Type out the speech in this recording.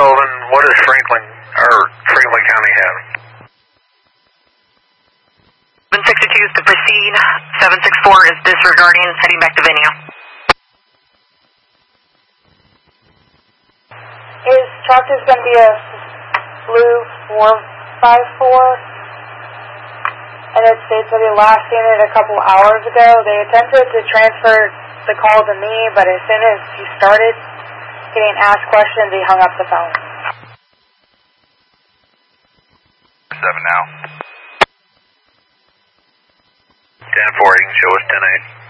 Sullivan, what does Franklin County have? 762 is to proceed. 764 is disregarding, heading back to venue. His truck is going to be a Blue 454. And it states that he last seen it a couple hours ago. They attempted to transfer the call to me, but as soon as he started getting asked questions, he hung up the phone. 7 now. 10-4, you can show us 10-8.